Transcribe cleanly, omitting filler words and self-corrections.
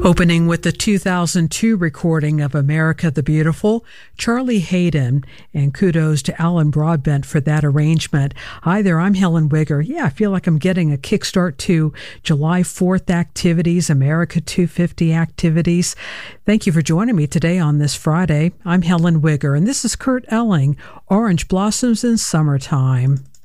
Opening with the 2002 recording of America the Beautiful, Charlie Haydon, and kudos to Alan Broadbent for that arrangement. Hi there, I'm Helen Wigger. Yeah, I feel like I'm getting a kickstart to July 4th activities, America 250 activities. Thank you for joining me today on this Friday. I'm Helen Wigger, and this is Kurt Elling, Orange Blossoms in Summertime.